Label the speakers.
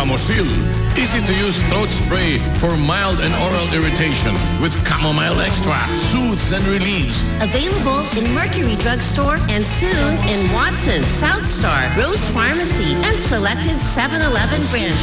Speaker 1: Camosil. Easy-to-use throat spray for mild and oral irritation with Chamomile Extra. Soothes and relieves.
Speaker 2: Available in Mercury Drugstore and soon in Watson, South Star, Rose Pharmacy, and selected 7-Eleven branch